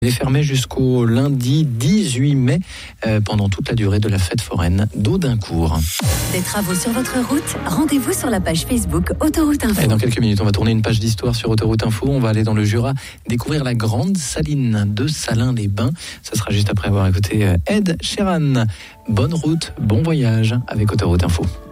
Elle est fermée jusqu'au lundi 18 mai pendant toute la durée de la fête foraine d'Audincourt. Des travaux sur votre route? Rendez-vous sur la page Facebook Autoroute Info. Et dans quelques minutes, on va tourner une page d'histoire sur Autoroute Info. On va aller dans le Jura découvrir la grande saline de Salins-les-Bains. Ça sera juste après avoir écouté Ed Sheeran. Bonne route, bon voyage avec Autoroute Info.